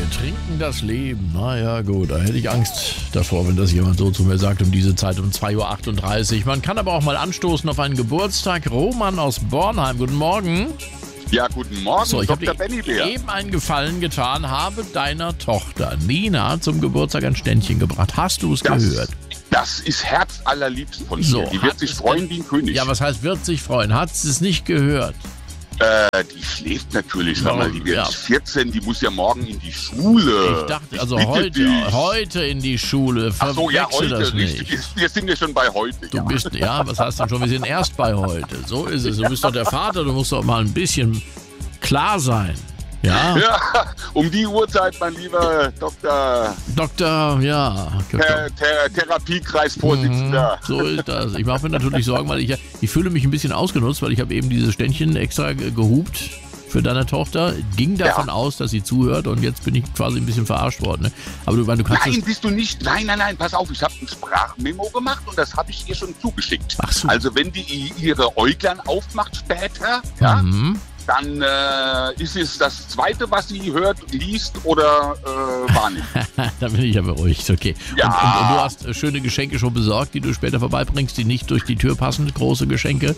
Trinken das Leben. Naja, gut, da hätte ich Angst davor, wenn das jemand so zu mir sagt um diese Zeit um 2.38 Uhr. Man kann aber auch mal anstoßen auf einen Geburtstag. Roman aus Bornheim, guten Morgen. Ja, guten Morgen, So, ich Dr. habe Benny dir Bär. eben einen Gefallen getan, habe deiner Tochter Nina zum Geburtstag ein Ständchen gebracht. Hast du es gehört? Das ist herzallerliebst von So, dir. Die wird hat sich es freuen denn- wie ein König. Ja, was heißt wird sich freuen? Hat sie es nicht gehört? Die schläft natürlich, sag mal, Warum? die wird Ja. 14, die muss ja morgen in die Schule. Ich dachte, also bitte dich. heute in die Schule. Ach so, ja, Verwechsel heute, das nicht. richtig. Wir sind ja schon bei heute. Du Ja. bist, ja, was heißt denn schon? Wir sind erst bei heute. So ist es. Du bist doch der Vater, du musst doch mal ein bisschen klar sein. Ja? Ja, um die Uhrzeit, mein lieber Dr. Doktor, ja. Therapiekreisvorsitzender. So ist das. Ich mache mir natürlich Sorgen, weil ich fühle mich ein bisschen ausgenutzt, weil ich habe eben dieses Ständchen extra gehupt für deine Tochter. Ging davon aus, dass sie zuhört und jetzt bin ich quasi ein bisschen verarscht worden. Ne? Aber du kannst Nein, es... bist du nicht. Nein, pass auf, ich habe ein Sprachmemo gemacht und das habe ich ihr schon zugeschickt. Ach so. Also wenn die ihre Äuglein aufmacht später, ja, dann ist es das Zweite, was sie hört, liest oder wahrnimmt. Da bin ich ja beruhigt, okay. Ja. Und du hast schöne Geschenke schon besorgt, die du später vorbeibringst, die nicht durch die Tür passen, große Geschenke?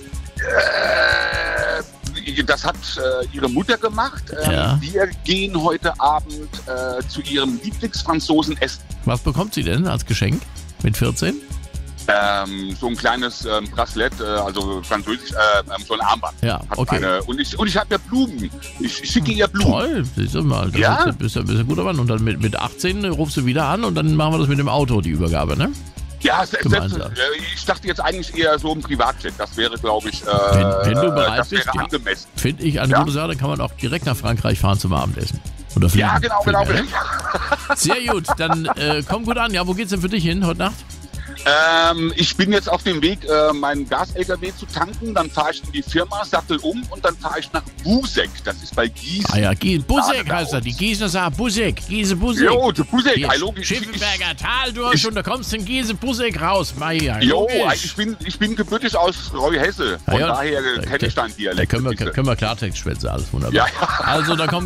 Das hat ihre Mutter gemacht. Ja. Wir gehen heute Abend zu ihrem Lieblingsfranzosen essen. Was bekommt sie denn als Geschenk mit 14? So ein kleines Bracelet, also französisch, so ein Armband. Ja, Hat okay. und ich habe ja Blumen. Ich schicke ihr Blumen. Toll, siehst du mal. Ja. Bist ein guter Mann. Und dann mit 18 rufst du wieder an und dann machen wir das mit dem Auto, die Übergabe, ne? Ja, Gemeinsam. ich dachte jetzt eigentlich eher so im Privatjet. Das wäre, glaube ich, Wenn du bereit das bist, wäre ja. angemessen. Finde ich eine Ja. gute Sache, dann kann man auch direkt nach Frankreich fahren zum Abendessen. Oder fliegen. Ja, genau. Fliegen, ja. Sehr gut, dann komm gut an. Ja, wo geht's denn für dich hin heute Nacht? Ich bin jetzt auf dem Weg, meinen Gas-LKW zu tanken. Dann fahre ich in die Firma, sattel um und dann fahre ich nach Busek. Das ist bei Gießen. Ah ja, Busek da heißt er. aus. Die Gießener sagen Busek. Busek. Jo, zu Busek. Hier, Hallo, Schiffenberger Tal durch und da kommst du in Busek raus. Meier, Jo, logisch. ich bin gebürtig aus Reuhesse. Von Ja, daher kenne ich deinen Da Dialekt. können wir Klartext schwätzen, alles wunderbar. Ja. Also, da kommt